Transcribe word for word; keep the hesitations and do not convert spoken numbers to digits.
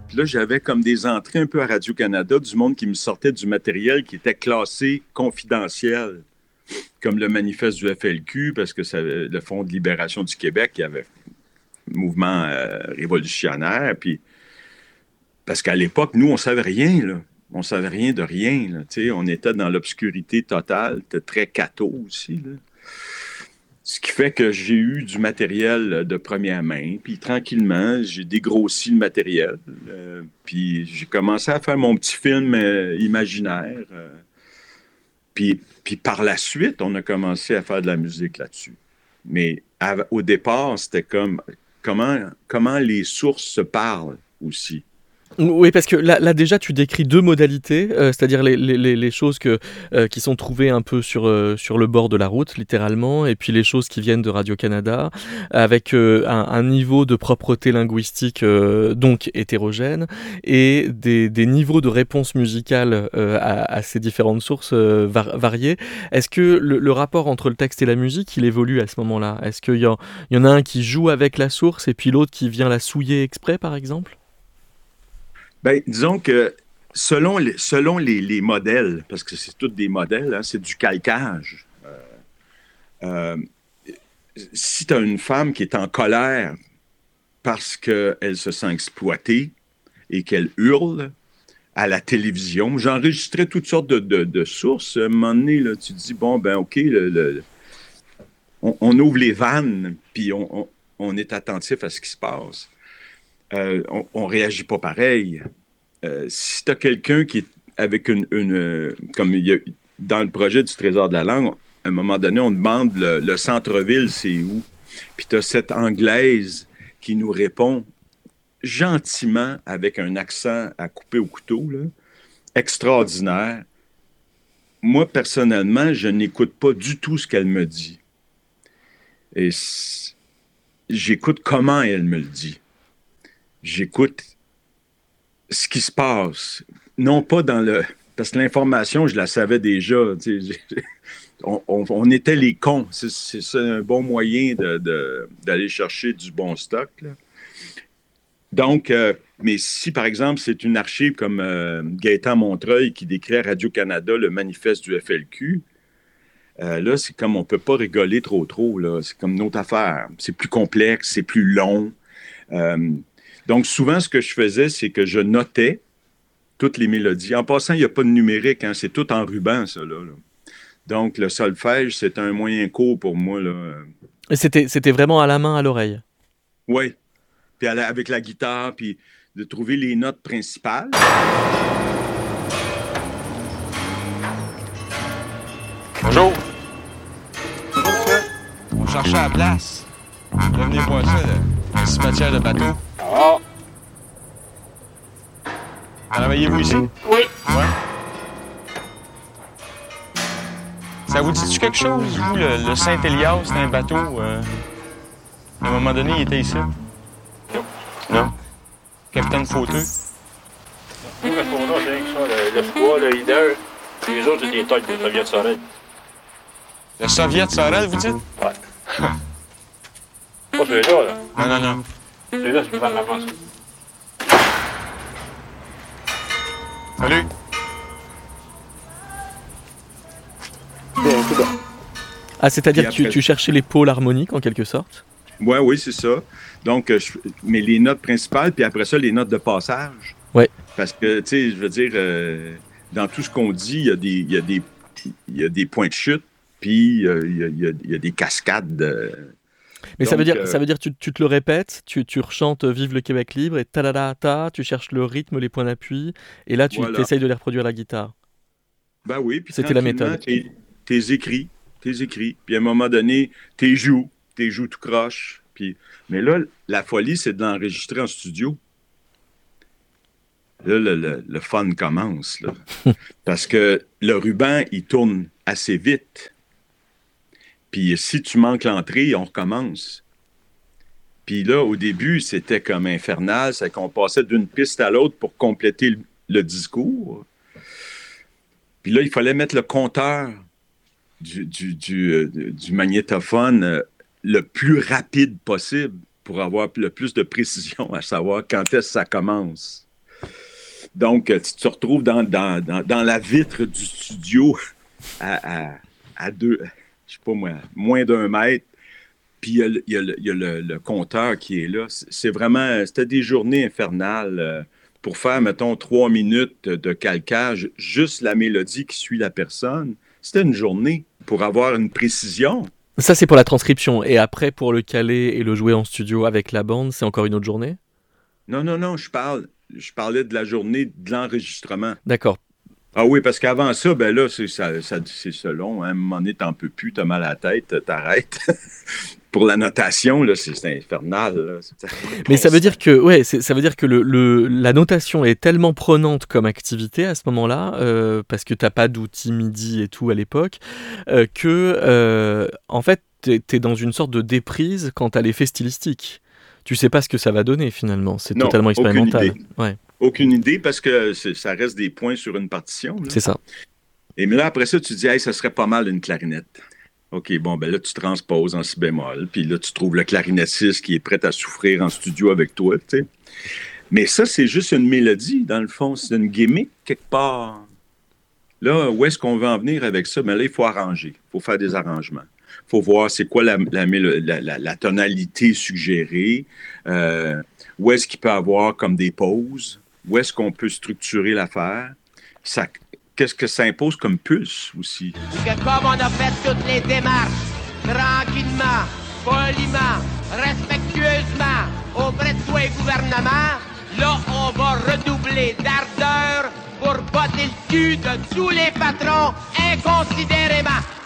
Puis là, j'avais comme des entrées un peu à Radio-Canada, du monde qui me sortait du matériel qui était classé confidentiel, comme le manifeste du F L Q, parce que ça, le Fonds de libération du Québec, il y avait un mouvement euh, révolutionnaire. Puis, parce qu'à l'époque, nous, on savait rien, là. On savait rien de rien, là. Tu sais, on était dans l'obscurité totale. C'était très catho aussi, là. Ce qui fait que j'ai eu du matériel de première main, puis tranquillement, j'ai dégrossi le matériel. Euh, puis j'ai commencé à faire mon petit film euh, imaginaire. Euh, puis, puis par la suite, on a commencé à faire de la musique là-dessus. Mais à- au départ, c'était comme comment, comment les sources se parlent aussi. Oui, parce que là, là déjà, tu décris deux modalités, euh, c'est-à-dire les, les, les les choses que, euh, qui sont trouvées un peu sur, euh, sur le bord de la route, littéralement, et puis les choses qui viennent de Radio-Canada, avec euh, un, un niveau de propreté linguistique euh, donc hétérogène, et des, des niveaux de réponse musicale euh, à, à ces différentes sources euh, var- variées. Est-ce que le, le rapport entre le texte et la musique, il évolue à ce moment-là? Est-ce qu'il y, en- il y en a un qui joue avec la source, et puis l'autre qui vient la souiller exprès, par exemple? Ben, disons que selon les, selon les, les modèles, parce que c'est tous des modèles, hein, c'est du calcage. Euh, si tu as une femme qui est en colère parce qu'elle se sent exploitée et qu'elle hurle à la télévision, j'enregistrais toutes sortes de, de, de sources. À un moment donné, là, tu te dis, bon, ben OK, le, le, on, on ouvre les vannes, puis on, on, on est attentif à ce qui se passe. Euh, on ne réagit pas pareil. Euh, si tu as quelqu'un qui est avec une, une euh, comme il y a, dans le projet du Trésor de la langue, à un moment donné, on demande le, le centre-ville, c'est où? Puis tu as cette Anglaise qui nous répond gentiment avec un accent à couper au couteau, là, extraordinaire. Moi, personnellement, je n'écoute pas du tout ce qu'elle me dit. Et j'écoute comment elle me le dit. J'écoute ce qui se passe. Non pas dans le... Parce que l'information, je la savais déjà. Tu sais, on, on, on était les cons. C'est, c'est, c'est un bon moyen de, de, d'aller chercher du bon stock, là. Donc, euh, mais si, par exemple, c'est une archive comme euh, Gaëtan Montreuil qui décrit à Radio-Canada le manifeste du F L Q, euh, là, c'est comme on ne peut pas rigoler trop, trop. Là. C'est comme une autre affaire. C'est plus complexe, c'est plus long. Euh, donc, souvent, ce que je faisais, c'est que je notais toutes les mélodies. En passant, il n'y a pas de numérique, hein, c'est tout en ruban, ça. Là, là. Donc, le solfège, c'est un moyen court pour moi. Là. Et c'était, c'était vraiment à la main, à l'oreille. Oui. Puis avec la guitare, puis de trouver les notes principales. Bonjour. On cherchait à la place. Revenez voir ça, là. Un cimetière de bateau. Ah, Travaillez-vous ici? oui. Ouais. Ça vous dit-tu quelque chose, vous, le, le Saint-Élias, c'est un bateau? Euh, à un moment donné, il était ici? Non. Non. Capitaine Fauteux? Nous, le qu'on a, c'est rien que ça, le, le froid, le leader. Puis les autres, c'est des têtes de Soviet Sorel. Le Soviet Sorel, vous dites? Ouais. Pas celui-là, là. Non, non, non. Celui-là, c'est le gouvernement, ça. Salut. Ah, c'est-à-dire que Puis tu, après- tu cherchais les pôles harmoniques, en quelque sorte? Ouais, oui, c'est ça. Donc, euh, je- mais les notes principales, puis après ça, les notes de passage. Ouais. Parce que, tu sais, je veux dire, euh, dans tout ce qu'on dit, il y a des, il y a des, il y a des points de chute, puis euh, il y a, il y a- il y a des cascades. de- Mais ça Donc, veut dire, euh, ça veut dire tu, tu te le répètes, tu, tu rechantes euh, Vive le Québec libre et ta ta ta, tu cherches le rythme, les points d'appui, et là tu Voilà. essayes de les reproduire à la guitare. Ben oui, puis C'était la tranquillement, méthode. t'es, t'es écrit, t'es écrit. Puis à un moment donné, t'es joues, t'es joues tout croche. Puis... Mais là, la folie, c'est de l'enregistrer en studio. Là, le, le- le fun commence, là. Parce que le ruban, il tourne assez vite. Puis si tu manques l'entrée, on recommence. Puis là, au début, c'était comme infernal. C'est qu'on passait d'une piste à l'autre pour compléter le, le discours. Puis là, il fallait mettre le compteur du, du, du, euh, du magnétophone euh, le plus rapide possible pour avoir le plus de précision à savoir quand est-ce que ça commence. Donc, tu te retrouves dans, dans, dans, dans la vitre du studio à, à, à deux, je sais pas moi, moins d'un mètre. Puis il y a, il y a, le, il y a le, le compteur qui est là. C'est vraiment, c'était des journées infernales pour faire, mettons, trois minutes de calcage, juste la mélodie qui suit la personne. C'était une journée pour avoir une précision. Ça, c'est pour la transcription. Et après, pour le caler et le jouer en studio avec la bande, c'est encore une autre journée? Non, non, non, je parle, je parlais de la journée de l'enregistrement. D'accord. Ah oui, parce qu'avant ça, ben là, c'est, ça, ça, c'est selon. Hein. À un moment donné, t'en peux plus, t'as mal à la tête, t'arrêtes. Pour la notation, là, c'est, c'est infernal. Là. C'est... Mais ça veut dire que, ouais, c'est, ça veut dire que le, le, la notation est tellement prenante comme activité à ce moment-là, euh, parce que t'as pas d'outils MIDI et tout à l'époque, euh, que, euh, en fait, t'es, t'es dans une sorte de déprise quant à l'effet stylistique. Tu sais pas ce que ça va donner finalement. C'est non, totalement expérimental. Aucune idée. Ouais. Aucune idée parce que c'est, ça reste des points sur une partition. Là. C'est ça. Et mais là, après ça, tu dis, hey, ça serait pas mal une clarinette. OK, bon, ben là, tu transposes en si bémol, puis là, tu trouves le clarinettiste qui est prêt à souffrir en studio avec toi, tu sais. Mais ça, c'est juste une mélodie, dans le fond. C'est une gimmick, quelque part. Là, où est-ce qu'on veut en venir avec ça? Ben là, il faut arranger. Il faut faire des arrangements. Il faut voir c'est quoi la, la, la, la, la tonalité suggérée. Euh, où est-ce qu'il peut y avoir comme des pauses? Où est-ce qu'on peut structurer l'affaire? Ça... Qu'est-ce que ça impose comme pulse aussi? Que comme on a fait toutes les démarches, tranquillement, poliment, respectueusement, auprès de toi et gouvernement, là, on va redoubler d'ardeur pour botter le cul de tous les patrons inconsidérément.